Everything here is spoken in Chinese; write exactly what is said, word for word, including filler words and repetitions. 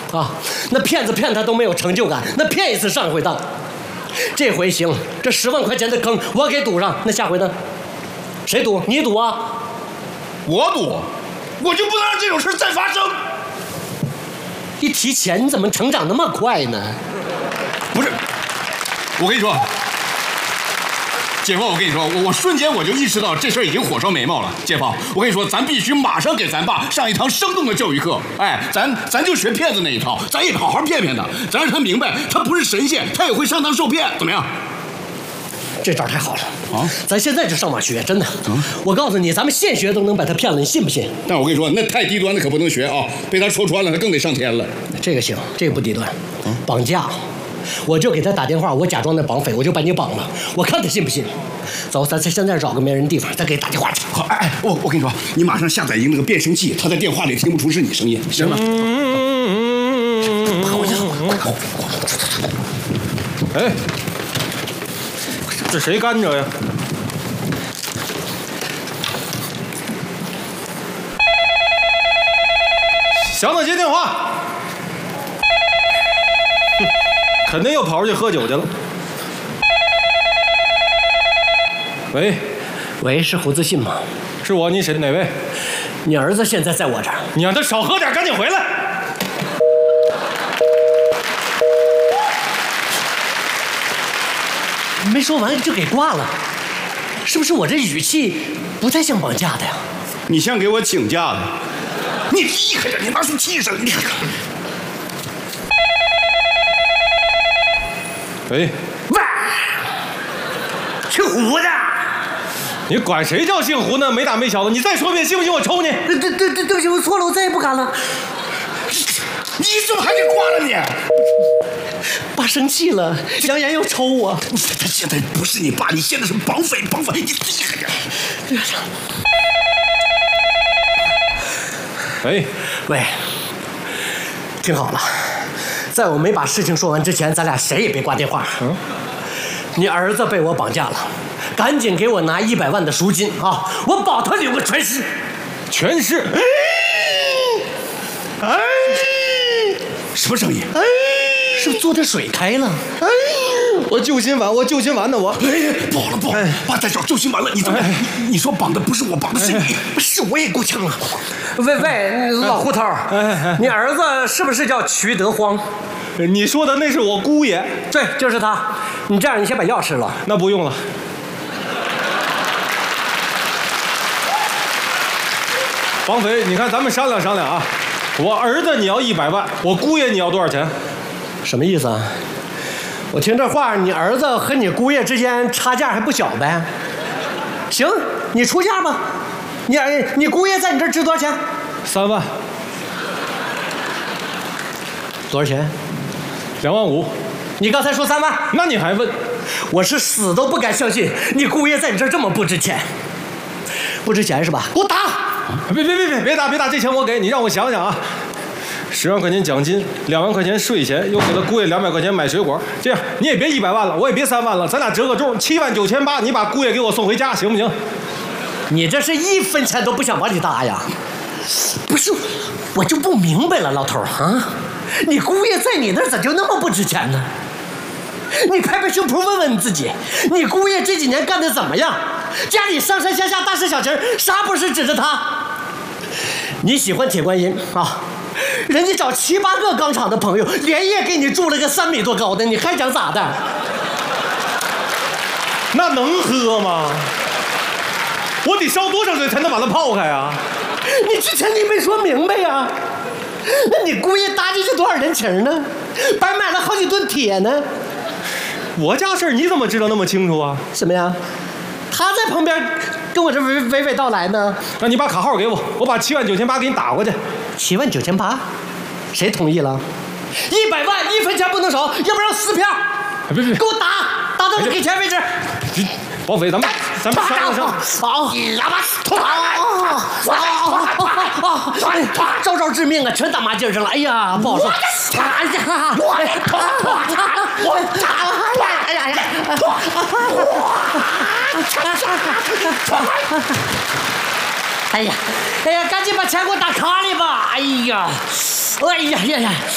啊，那骗子骗他都没有成就感，那骗一次上一回当。这回行，这十万块钱的坑我给堵上，那下回呢？谁赌？你赌啊？ 我赌，我就不能让这种事再发生。 一提钱，你怎么成长那么快呢？ 不是，我跟你说。姐夫，我跟你说，我我瞬间我就意识到这事儿已经火烧眉毛了。姐夫，我跟你说，咱必须马上给咱爸上一堂生动的教育课。哎，咱咱就学骗子那一套，咱也好好骗骗他，咱让他明白他不是神仙，他也会上当受骗，怎么样？ 这招太好了啊！咱现在就上网学，真的。嗯、我告诉你，咱们现学都能把他骗了，你信不信？ 但我跟你说，那太低端的可不能学啊！被他说穿了，他更得上天了。 这个行，这个不低端。嗯、绑架。我就给他打电话，我假装那绑匪，我就把你绑了，我看他信不信。走，咱现在找个没人地方，再给他打电话去。 好，哎哎，我我跟你说，你马上下载一个那个变声器，他在电话里听不出是你声音，行吗？ 跑去，快跑！ 哎，这谁干着呀？小子接电话。肯定又跑出去喝酒去了。喂， 喂，是胡自信吗？ 是我，你谁？哪位？ 你儿子现在在我这儿。 你让他少喝点，赶紧回来。 没说完就给挂了，是不是我这语气不太像绑架的呀？ 你像给我请假的。你离开点，你拿出气势，你看看。 喂， 喂，姓胡的， 你管谁叫姓胡呢？没大没小的，你再说遍，信不信我抽你？ 对对对对不起，我错了，我再也不敢了。 你怎么还给挂了你？ 爸生气了，扬言要抽我。 他现在不是你爸，你现在是绑匪，绑匪，你厉害呀！ 对呀。 喂喂，听好了。在我没把事情说完之前，咱俩谁也别挂电话。嗯，你儿子被我绑架了，赶紧给我拿一百万的赎金啊！我保他留个全尸。 全尸？ 哎，哎， 什么声音？ 哎，是不是坐着水开了？哎， 我救心丸，我救心丸呢，我。 哎，不好了不好了，爸在找救心丸了，你怎么？哎、你说绑的不是我，绑的是你， 是我也够呛了。喂喂，老胡头，哎哎、你儿子是不是叫瞿德荒？ 你说的那是我姑爷， 对，就是他。你这样，你先把药吃了。 那不用了。绑匪，你看咱们商量商量啊。我儿子你要一百万，我姑爷你要多少钱？ 什么意思啊？我听这话，你儿子和你姑爷之间差价还不小呗？行，你出价吧。你你姑爷在你这儿值多少钱？ 三万。 多少钱？ 两万五。 你刚才说三万， 那你还问？ 我是死都不敢相信你姑爷在你这儿这么不值钱。不值钱是吧？给我打！ 别别别别别打别打，这钱我给你，让我想想啊。十万块钱奖金，两万块钱税钱，又给他姑爷两百块钱买水果。这样你也别一百万了，我也别三万了，咱俩折个中，七万九千八，你把姑爷给我送回家，行不行？ 你这是一分钱都不想往里搭呀？不是，我就不明白了，老头啊，你姑爷在你那儿咋就那么不值钱呢？你拍拍胸脯问问你自己，你姑爷这几年干的怎么样？家里上山下下大事小情，啥不是指着他？你喜欢铁观音啊？人家找七八个钢厂的朋友，连夜给你筑了个三米多高的，你还想咋的？ 那能喝吗？我得烧多少水才能把它泡开啊？ 你之前你没说明白呀？那你姑爷搭进去多少人情呢？白买了好几吨铁呢。 我家事儿你怎么知道那么清楚啊？ 什么呀？他在旁边跟我这娓娓娓道来呢。 那你把卡号给我，我把七万九千八给你打过去。 七万九千八，谁同意了？一百万，一分钱不能少，要不然撕票。 别别别， 给我打，打到你给钱为止。 绑匪，咱们咱们商量商量。 好，招招致命啊，全打麻筋上了。哎呀，不好说。哎呀，我我哎呀呀！哎呀，哎呀，赶紧把钱给我打卡里吧！哎呀，哎呀呀呀！